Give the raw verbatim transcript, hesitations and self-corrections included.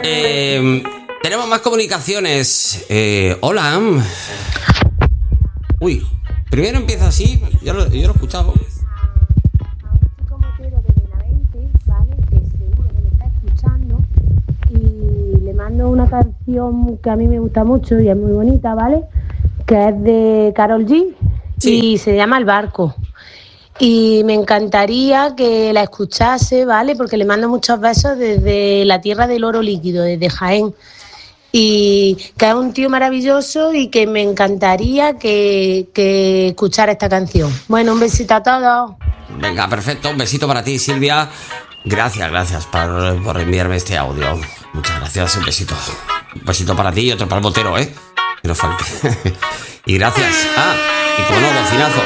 Eh, tenemos más comunicaciones. Eh, hola. Uy, primero empieza así. Yo lo, yo lo he escuchado. Mando una canción que a mí me gusta mucho y es muy bonita, ¿vale? Que es de Karol G, sí, y se llama El Barco. Y me encantaría que la escuchase, ¿vale? Porque le mando muchos besos desde la tierra del oro líquido, desde Jaén. Y que es un tío maravilloso y que me encantaría que, que escuchara esta canción. Bueno, un besito a todos. Venga, perfecto. Un besito para ti, Silvia. Gracias, gracias por, por enviarme este audio. Muchas gracias, un besito. Un besito para ti y otro para el botero, ¿eh? Que no falte. Y gracias. Ah, y como no, bocinazo.